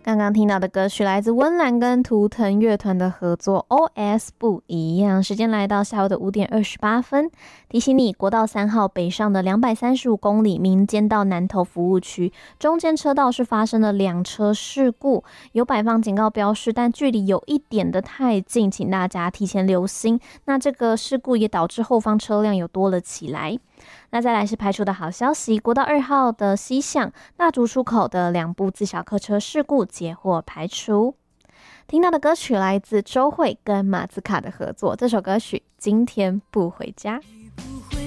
刚刚听到的歌曲来自温岚跟图腾乐团的合作 OS 不一样。时间来到下午的5点28分，提醒你，国道3号北上的235公里民间到南投服务区，中间车道是发生了2车事故，有摆放警告标示，但距离有一点的太近，请大家提前留心。那这个事故也导致后方车辆有多了起来。那再来是排除的好消息，国道2号的西向大竹出口的2部自小客车事故结获排除。听到的歌曲来自周蕙跟马自卡的合作，这首歌曲《今天不回家》。